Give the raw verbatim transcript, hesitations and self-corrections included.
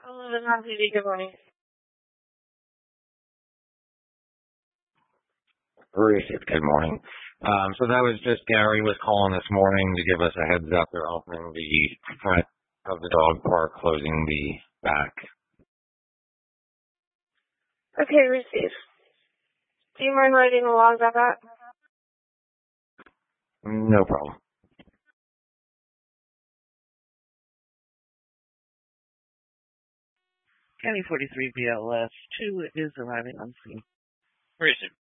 Hello, this is T V. Good morning. Racist, good morning. Um, so that was just Gary was calling this morning to give us a heads up. They're opening the front of the dog park, closing the back. Okay, receive. Do you mind writing a log about that? No problem. County forty-three B L S two is arriving on scene. Where is it?